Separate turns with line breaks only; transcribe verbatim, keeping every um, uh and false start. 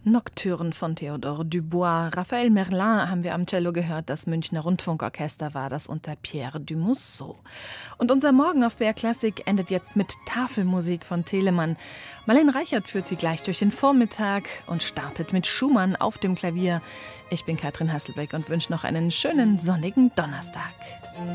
Nocturne von Theodore Dubois. Raphael Merlin haben wir am Cello gehört. Das Münchner Rundfunkorchester war das unter Pierre Dumusseau. Und unser Morgen auf B R Klassik endet jetzt mit Tafelmusik von Telemann. Marlene Reichert führt sie gleich durch den Vormittag und startet mit Schumann auf dem Klavier. Ich bin Katrin Hasselbeck und wünsche noch einen schönen sonnigen Donnerstag.